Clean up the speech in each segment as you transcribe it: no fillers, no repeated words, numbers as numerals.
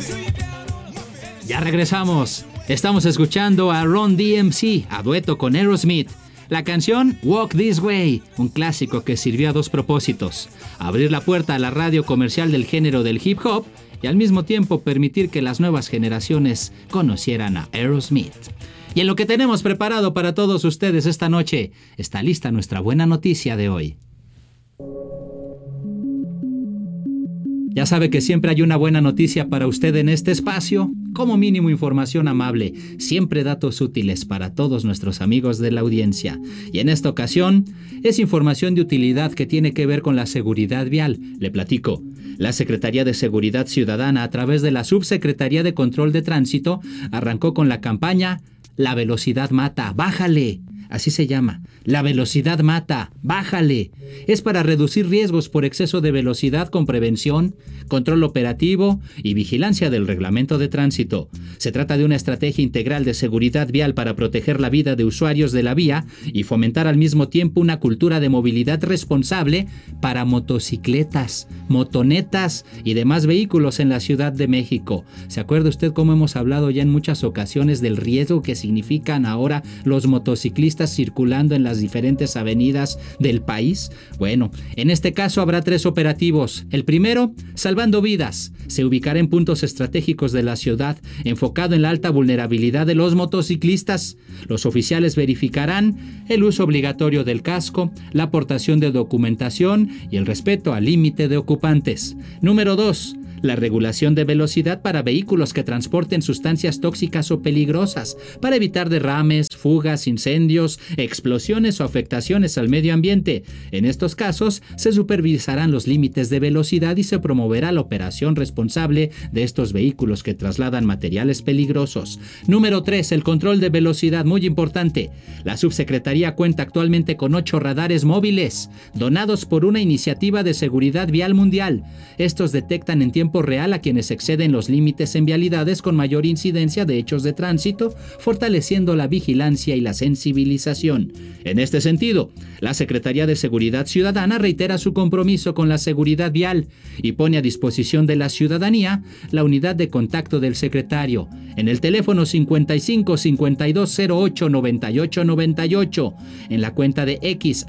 Ya regresamos. Estamos escuchando a Run DMC a dueto con Aerosmith. La canción Walk This Way, un clásico que sirvió a dos propósitos: abrir la puerta a la radio comercial del género del hip hop y al mismo tiempo permitir que las nuevas generaciones conocieran a Aerosmith. Y en lo que tenemos preparado para todos ustedes esta noche, está lista nuestra buena noticia de hoy. Ya sabe que siempre hay una buena noticia para usted en este espacio, como mínimo información amable, siempre datos útiles para todos nuestros amigos de la audiencia. Y en esta ocasión es información de utilidad que tiene que ver con la seguridad vial. Le platico. La Secretaría de Seguridad Ciudadana, a través de la Subsecretaría de Control de Tránsito, arrancó con la campaña La velocidad mata, bájale. Así se llama. La velocidad mata, bájale. Es para reducir riesgos por exceso de velocidad con prevención, control operativo y vigilancia del reglamento de tránsito. Se trata de una estrategia integral de seguridad vial para proteger la vida de usuarios de la vía y fomentar al mismo tiempo una cultura de movilidad responsable para motocicletas, motonetas y demás vehículos en la Ciudad de México. ¿Se acuerda usted cómo hemos hablado ya en muchas ocasiones del riesgo que significan ahora los motociclistas circulando en las diferentes avenidas del país? Bueno, en este caso habrá 3 operativos. El primero, salvando vidas. Se ubicará en puntos estratégicos de la ciudad, enfocado en la alta vulnerabilidad de los motociclistas. Los oficiales verificarán el uso obligatorio del casco, la aportación de documentación y el respeto al límite de ocupantes. Número 2. La regulación de velocidad para vehículos que transporten sustancias tóxicas o peligrosas, para evitar derrames, fugas, incendios, explosiones o afectaciones al medio ambiente. En estos casos, se supervisarán los límites de velocidad y se promoverá la operación responsable de estos vehículos que trasladan materiales peligrosos. Número 3. El control de velocidad, muy importante. La Subsecretaría cuenta actualmente con 8 radares móviles, donados por una iniciativa de seguridad vial mundial. Estos detectan en tiempo real a quienes exceden los límites en vialidades con mayor incidencia de hechos de tránsito, fortaleciendo la vigilancia y la sensibilización. En este sentido, la Secretaría de Seguridad Ciudadana reitera su compromiso con la seguridad vial y pone a disposición de la ciudadanía la unidad de contacto del secretario en el teléfono 55 52 08 98 98, en la cuenta de X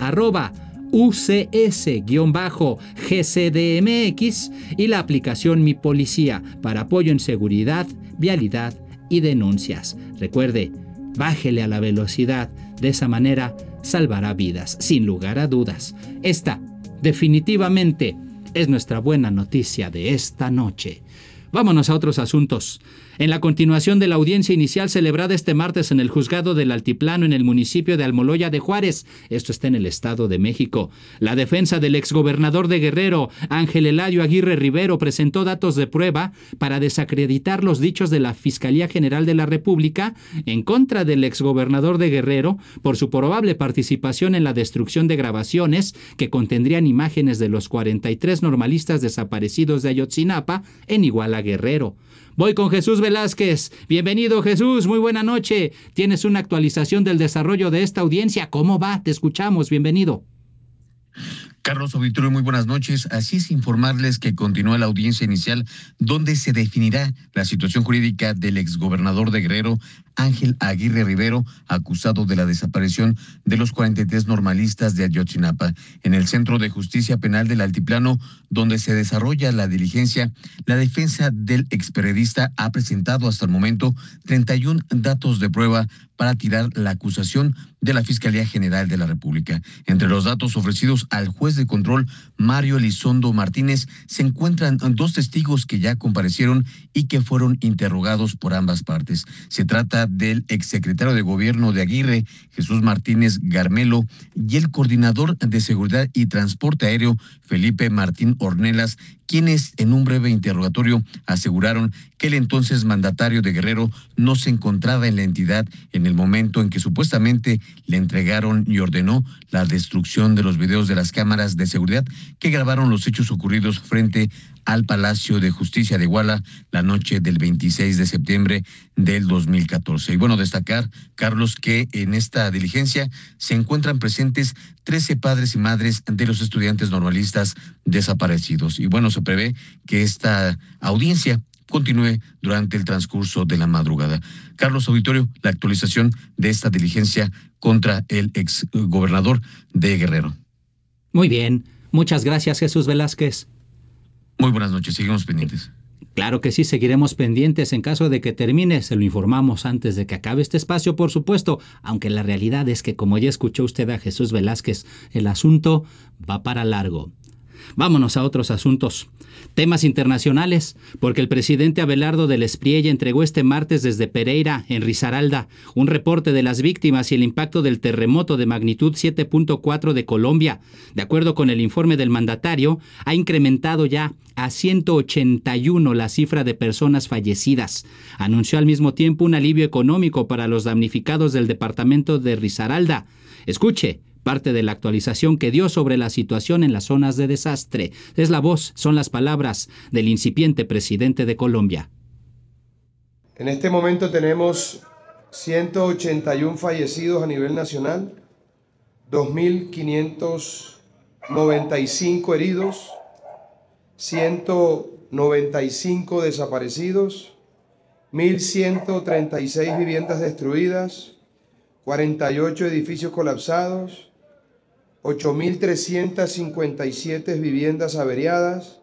@UCS-GCDMX y la aplicación Mi Policía para apoyo en seguridad, vialidad y denuncias. Recuerde, bájele a la velocidad, de esa manera salvará vidas, sin lugar a dudas. Esta, definitivamente, es nuestra buena noticia de esta noche. Vámonos a otros asuntos. En la continuación de la audiencia inicial celebrada este martes en el Juzgado del Altiplano en el municipio de Almoloya de Juárez, esto está en el Estado de México, la defensa del exgobernador de Guerrero, Ángel Eladio Aguirre Rivero, presentó datos de prueba para desacreditar los dichos de la Fiscalía General de la República en contra del exgobernador de Guerrero por su probable participación en la destrucción de grabaciones que contendrían imágenes de los 43 normalistas desaparecidos de Ayotzinapa en Iguala, Guerrero. Voy con Jesús Velázquez. Bienvenido, Jesús. Muy buena noche. Tienes una actualización del desarrollo de esta audiencia. ¿Cómo va? Te escuchamos. Bienvenido. Carlos Auditorio, muy buenas noches. Así es, informarles que continúa la audiencia inicial donde se definirá la situación jurídica del exgobernador de Guerrero, Ángel Aguirre Rivero, acusado de la desaparición de los 43 normalistas de Ayotzinapa. En el Centro de Justicia Penal del Altiplano, donde se desarrolla la diligencia, la defensa del experiodista ha presentado hasta el momento 31 datos de prueba para tirar la acusación de la Fiscalía General de la República. Entre los datos ofrecidos al juez de control, Mario Elizondo Martínez, se encuentran 2 testigos que ya comparecieron y que fueron interrogados por ambas partes. Se trata del exsecretario de Gobierno de Aguirre, Jesús Martínez Garmelo, y el coordinador de Seguridad y Transporte Aéreo, Felipe Martín Ornelas, quienes en un breve interrogatorio aseguraron que el entonces mandatario de Guerrero no se encontraba en la entidad en el momento en que supuestamente le entregaron y ordenó la destrucción de los videos de las cámaras de seguridad que grabaron los hechos ocurridos frente al Palacio de Justicia de Iguala la noche del 26 de septiembre del 2014. Y bueno, destacar, Carlos, que en esta diligencia se encuentran presentes 13 padres y madres de los estudiantes normalistas desaparecidos. Y bueno, se prevé que esta audiencia continúe durante el transcurso de la madrugada. Carlos Auditorio, la actualización de esta diligencia contra el exgobernador de Guerrero. Muy bien. Muchas gracias, Jesús Velázquez. Muy buenas noches, seguimos pendientes. Claro que sí, seguiremos pendientes. En caso de que termine, se lo informamos antes de que acabe este espacio, por supuesto, aunque la realidad es que, como ya escuchó usted a Jesús Velázquez, el asunto va para largo. Vámonos a otros asuntos. Temas internacionales, porque el presidente Abelardo del Espriella entregó este martes desde Pereira, en Risaralda, un reporte de las víctimas y el impacto del terremoto de magnitud 7.4 de Colombia. De acuerdo con el informe del mandatario, ha incrementado ya a 181 la cifra de personas fallecidas. Anunció al mismo tiempo un alivio económico para los damnificados del departamento de Risaralda. Escuche parte de la actualización que dio sobre la situación en las zonas de desastre. Es la voz, son las palabras del incipiente presidente de Colombia. En este momento tenemos 181 fallecidos a nivel nacional, 2.595 heridos, 195 desaparecidos, 1.136 viviendas destruidas, 48 edificios colapsados, 8.357 viviendas averiadas,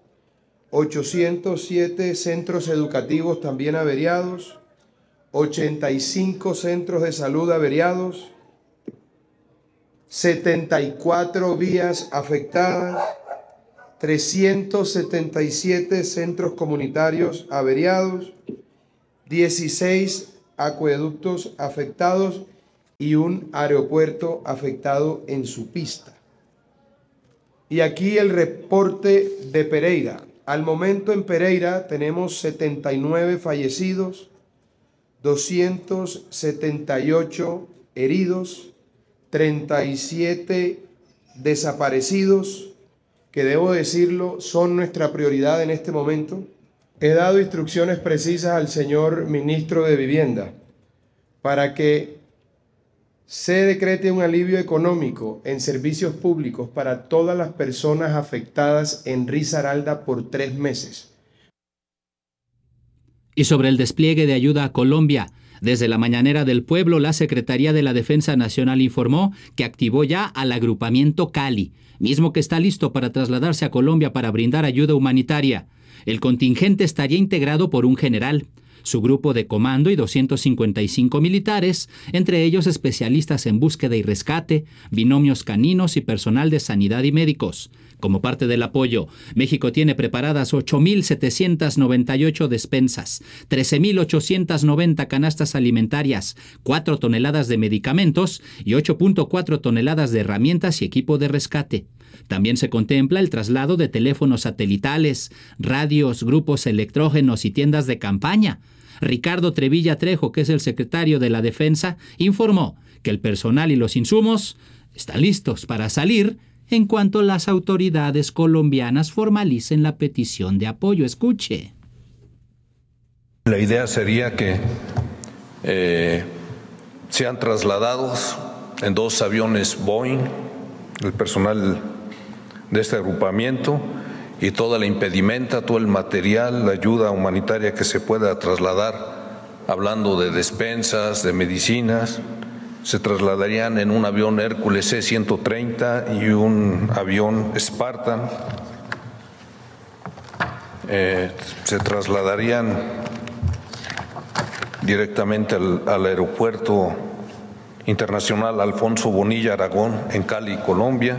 807 centros educativos también averiados, 85 centros de salud averiados, 74 vías afectadas, 377 centros comunitarios averiados, 16 acueductos afectados y un aeropuerto afectado en su pista. Y aquí el reporte de Pereira. Al momento en Pereira tenemos 79 fallecidos, 278 heridos, 37 desaparecidos, que debo decirlo, son nuestra prioridad en este momento. He dado instrucciones precisas al señor ministro de Vivienda para que se decrete un alivio económico en servicios públicos para todas las personas afectadas en Risaralda por 3 meses. Y sobre el despliegue de ayuda a Colombia, desde la mañanera del pueblo, la Secretaría de la Defensa Nacional informó que activó ya al agrupamiento Cali, mismo que está listo para trasladarse a Colombia para brindar ayuda humanitaria. El contingente estaría integrado por un general, su grupo de comando y 255 militares, entre ellos especialistas en búsqueda y rescate, binomios caninos y personal de sanidad y médicos. Como parte del apoyo, México tiene preparadas 8.798 despensas, 13.890 canastas alimentarias, 4 toneladas de medicamentos y 8.4 toneladas de herramientas y equipo de rescate. También se contempla el traslado de teléfonos satelitales, radios, grupos electrógenos y tiendas de campaña. Ricardo Trevilla Trejo, que es el secretario de la Defensa, informó que el personal y los insumos están listos para salir en cuanto las autoridades colombianas formalicen la petición de apoyo. Escuche. La idea sería que sean trasladados en 2 aviones Boeing, el personal de este agrupamiento y toda la impedimenta, todo el material, la ayuda humanitaria que se pueda trasladar, hablando de despensas, de medicinas, se trasladarían en un avión Hércules C-130 y un avión Spartan. Se trasladarían directamente al aeropuerto internacional Alfonso Bonilla Aragón en Cali, Colombia.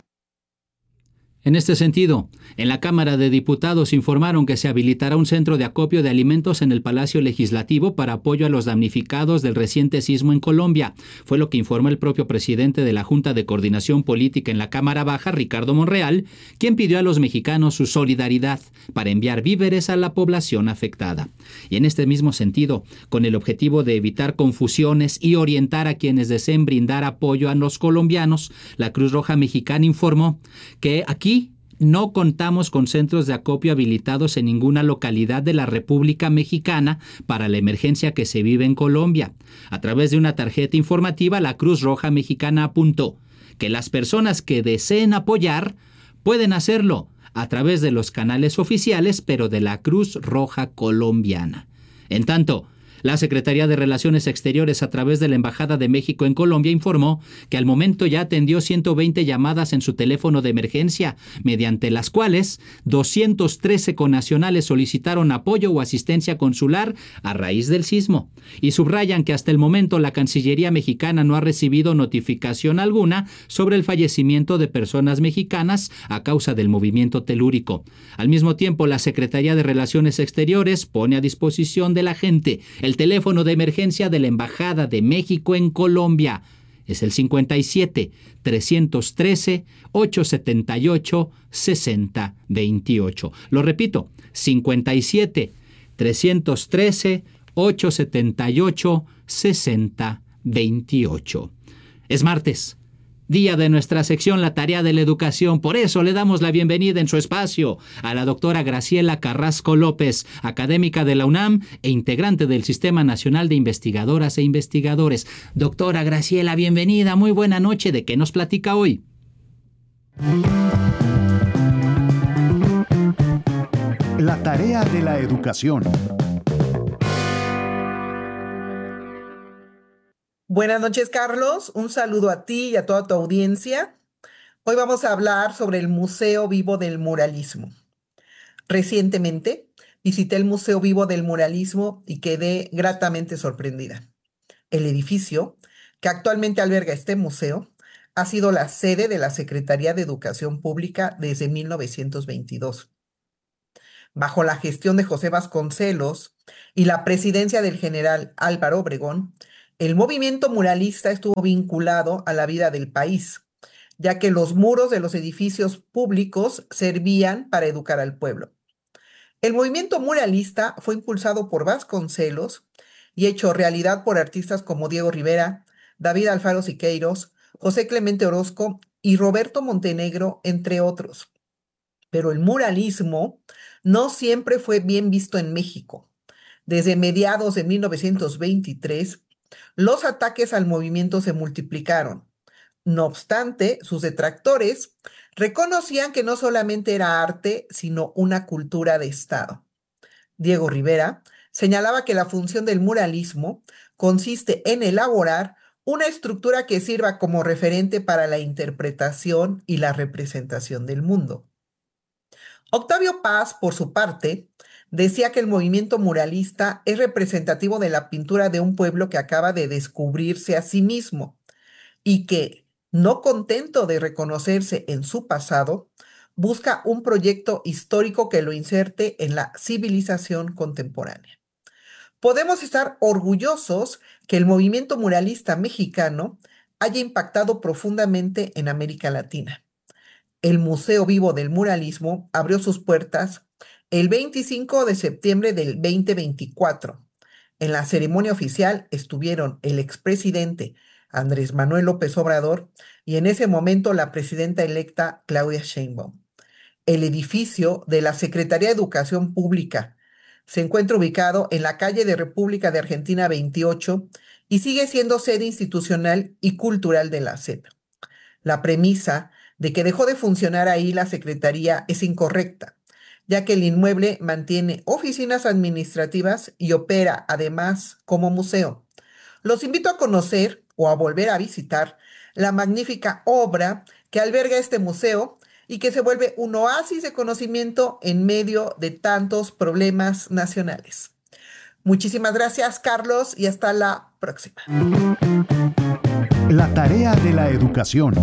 En este sentido, en la Cámara de Diputados informaron que se habilitará un centro de acopio de alimentos en el Palacio Legislativo para apoyo a los damnificados del reciente sismo en Colombia. Fue lo que informó el propio presidente de la Junta de Coordinación Política en la Cámara Baja, Ricardo Monreal, quien pidió a los mexicanos su solidaridad para enviar víveres a la población afectada. Y en este mismo sentido, con el objetivo de evitar confusiones y orientar a quienes deseen brindar apoyo a los colombianos, la Cruz Roja Mexicana informó que aquí no contamos con centros de acopio habilitados en ninguna localidad de la República Mexicana para la emergencia que se vive en Colombia. A través de una tarjeta informativa, la Cruz Roja Mexicana apuntó que las personas que deseen apoyar pueden hacerlo a través de los canales oficiales, pero de la Cruz Roja Colombiana. En tanto, la Secretaría de Relaciones Exteriores, a través de la Embajada de México en Colombia, informó que al momento ya atendió 120 llamadas en su teléfono de emergencia, mediante las cuales 213 connacionales solicitaron apoyo o asistencia consular a raíz del sismo. Y subrayan que hasta el momento la Cancillería mexicana no ha recibido notificación alguna sobre el fallecimiento de personas mexicanas a causa del movimiento telúrico. Al mismo tiempo, la Secretaría de Relaciones Exteriores pone a disposición de la gente el teléfono de emergencia de la Embajada de México en Colombia. Es el 57-313-878-6028. Lo repito, 57-313-878-6028. Es martes, día de nuestra sección La Tarea de la Educación. Por eso le damos la bienvenida en su espacio a la doctora Graciela Carrasco López, académica de la UNAM e integrante del Sistema Nacional de Investigadoras e Investigadores. Doctora Graciela, bienvenida, muy buena noche. ¿De qué nos platica hoy? La Tarea de la Educación. Buenas noches, Carlos. Un saludo a ti y a toda tu audiencia. Hoy vamos a hablar sobre el Museo Vivo del Muralismo. Recientemente visité el Museo Vivo del Muralismo y quedé gratamente sorprendida. El edificio, que actualmente alberga este museo, ha sido la sede de la Secretaría de Educación Pública desde 1922. Bajo la gestión de José Vasconcelos y la presidencia del general Álvaro Obregón, el movimiento muralista estuvo vinculado a la vida del país, ya que los muros de los edificios públicos servían para educar al pueblo. El movimiento muralista fue impulsado por Vasconcelos y hecho realidad por artistas como Diego Rivera, David Alfaro Siqueiros, José Clemente Orozco y Roberto Montenegro, entre otros. Pero el muralismo no siempre fue bien visto en México. Desde mediados de 1923, los ataques al movimiento se multiplicaron. No obstante, sus detractores reconocían que no solamente era arte, sino una cultura de Estado. Diego Rivera señalaba que la función del muralismo consiste en elaborar una estructura que sirva como referente para la interpretación y la representación del mundo. Octavio Paz, por su parte, decía que el movimiento muralista es representativo de la pintura de un pueblo que acaba de descubrirse a sí mismo y que, no contento de reconocerse en su pasado, busca un proyecto histórico que lo inserte en la civilización contemporánea. Podemos estar orgullosos que el movimiento muralista mexicano haya impactado profundamente en América Latina. El Museo Vivo del Muralismo abrió sus puertas el 25 de septiembre del 2024. En la ceremonia oficial estuvieron el expresidente Andrés Manuel López Obrador y en ese momento la presidenta electa Claudia Sheinbaum. El edificio de la Secretaría de Educación Pública se encuentra ubicado en la calle de República de Argentina 28 y sigue siendo sede institucional y cultural de la SEP. La premisa de que dejó de funcionar ahí la Secretaría es incorrecta, ya que el inmueble mantiene oficinas administrativas y opera además como museo. Los invito a conocer o a volver a visitar la magnífica obra que alberga este museo y que se vuelve un oasis de conocimiento en medio de tantos problemas nacionales. Muchísimas gracias, Carlos, y hasta la próxima. La Tarea de la Educación.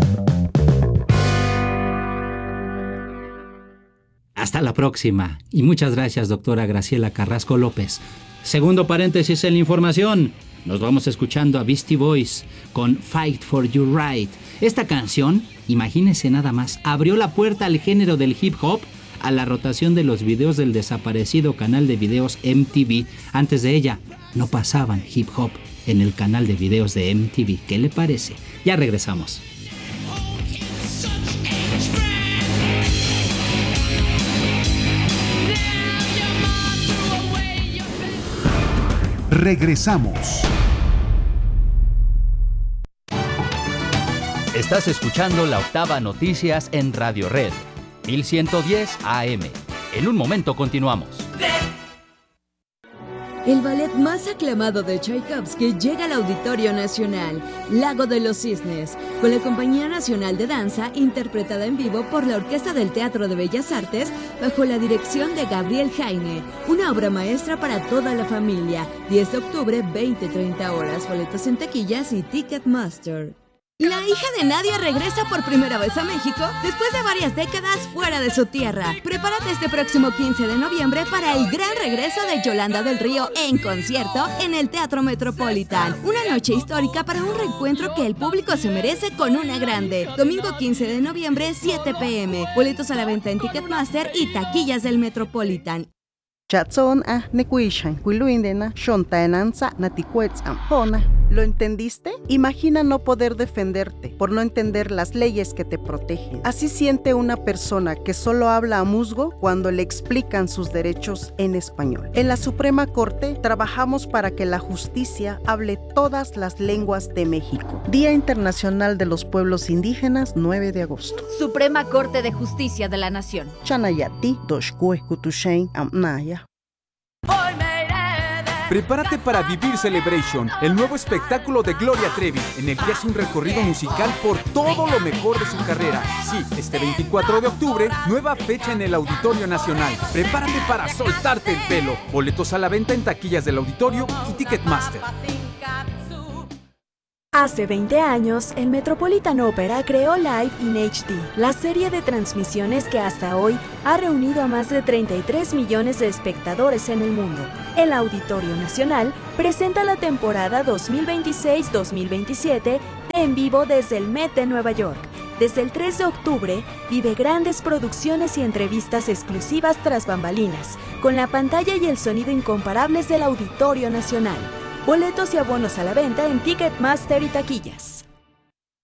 Hasta la próxima. Y muchas gracias, doctora Graciela Carrasco López. Segundo paréntesis en la información. Nos vamos escuchando a Beastie Boys con Fight for Your Right. Esta canción, imagínense nada más, abrió la puerta al género del hip hop a la rotación de los videos del desaparecido canal de videos MTV. Antes de ella, no pasaban hip hop en el canal de videos de MTV. ¿Qué le parece? Ya regresamos. Regresamos. Estás escuchando La Octava Noticias en Radio Red. 1110 AM. En un momento continuamos. El ballet más aclamado de Tchaikovsky llega al Auditorio Nacional, Lago de los Cisnes, con la Compañía Nacional de Danza, interpretada en vivo por la Orquesta del Teatro de Bellas Artes, bajo la dirección de Gabriel Jaime. Una obra maestra para toda la familia. 10 de octubre, 20-30 horas. Boletos en taquillas y Ticketmaster. La hija de Nadia regresa por primera vez a México después de varias décadas fuera de su tierra. Prepárate este próximo 15 de noviembre para el gran regreso de Yolanda del Río en concierto en el Teatro Metropolitan. Una noche histórica para un reencuentro que el público se merece con una grande. Domingo 15 de noviembre, 7 p.m. Boletos a la venta en Ticketmaster y taquillas del Metropolitan. Chatson nekuishan kuiluindena shontaenanza naticuetz ampona. ¿Lo entendiste? Imagina no poder defenderte por no entender las leyes que te protegen. Así siente una persona que solo habla a musgo cuando le explican sus derechos en español. En la Suprema Corte trabajamos para que la justicia hable todas las lenguas de México. Día Internacional de los Pueblos Indígenas, 9 de agosto. Suprema Corte de Justicia de la Nación. Chanayati, Doshkue, Kutushain, Amnaya. Prepárate para vivir Celebration, el nuevo espectáculo de Gloria Trevi, en el que hace un recorrido musical por todo lo mejor de su carrera. Sí, este 24 de octubre, nueva fecha en el Auditorio Nacional. Prepárate para soltarte el pelo. Boletos a la venta en taquillas del Auditorio y Ticketmaster. Hace 20 años, el Metropolitan Opera creó Live in HD, la serie de transmisiones que hasta hoy ha reunido a más de 33 millones de espectadores en el mundo. El Auditorio Nacional presenta la temporada 2026-2027 en vivo desde el Met de Nueva York. Desde el 3 de octubre, vive grandes producciones y entrevistas exclusivas tras bambalinas, con la pantalla y el sonido incomparables del Auditorio Nacional. Boletos y abonos a la venta en Ticketmaster y taquillas.